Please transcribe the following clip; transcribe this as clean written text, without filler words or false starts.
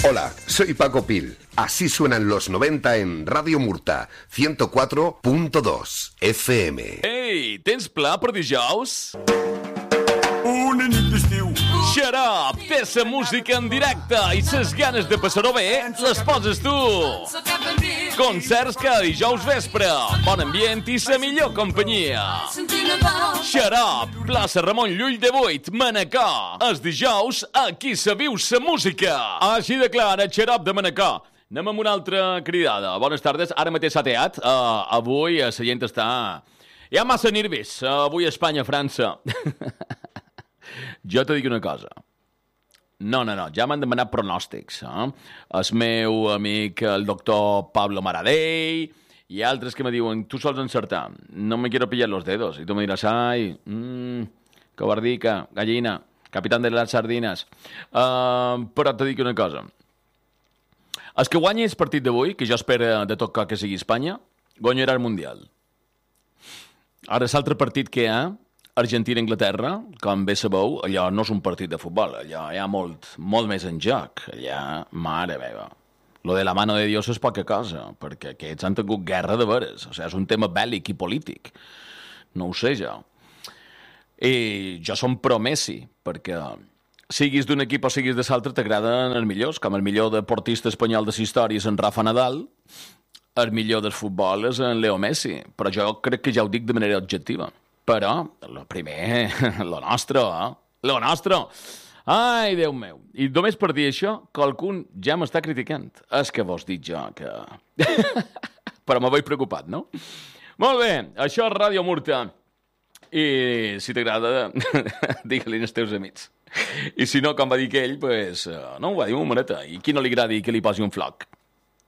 Hola, soy Paco Pil. Así suenan los 90 en Radio Murta, 104.2 FM. Ei, tens pla per dijous? Una nit d'estiu. Xarop, té sa música en directe i ses ganes de passar-ho bé, les poses tu. Concerts cada dijous vespre, bon ambient i sa millor companyia. Xarop, plaça Ramon Llull de 8, Manacor. Els dijous, aquí se viu sa música. Així de clar, Xarop de Manacor. Anem amb una altra cridada. Bones tardes, ara mateix s'ha teat. Avui la gent està... Hi ha massa nervis. Avui Espanya-França. Jo te dic una cosa. No, ja m'han demanat pronòstics. El meu amic, el doctor Pablo Maradei, i altres que me diuen, tu sols encertar, no me quiero pillar los dedos. I tu me diràs, ai, cobardica, gallina, capitán de las sardinas. Però te dic una cosa. Els que guanyi el partit d'avui, que jo espero de tot que sigui Espanya, guanyarà el Mundial. Ara l'altre partit que hi ha, Argentina-Anglaterra, com bé sabeu, allò no és un partit de futbol, allò hi ha molt més en joc. Allà, mare meva, lo de la mano de Dios és poca cosa, perquè aquests han tingut guerra de veres, o sigui, és un tema bèl·lic i polític. No ho sé jo. I jo som pro-Messi, perquè siguis d'un equip o siguis de l'altre, t'agraden els millors, com el millor deportista espanyol de la història és en Rafa Nadal, el millor del futbol és en Leo Messi, però jo crec que ja ho dic de manera objectiva. Però, el primer, lo nostre, lo nostre. Ai, Déu meu. I només per dir això, qualcun ja m'està criticant. És que vos dic jo que... Però me vaig preocupat, no? Molt bé, això és Ràdio Murta. I si t'agrada, digue-li als teus amics. I si no, com va dir aquell, pues, no ho va dir una moneta. I qui no li agradi que li posi un floc?